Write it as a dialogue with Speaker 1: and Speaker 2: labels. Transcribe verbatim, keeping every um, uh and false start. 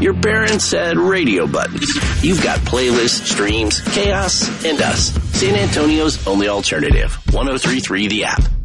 Speaker 1: Your parents had radio buttons. You've got playlists, streams, chaos, and us. San Antonio's only alternative. one oh three point three The App.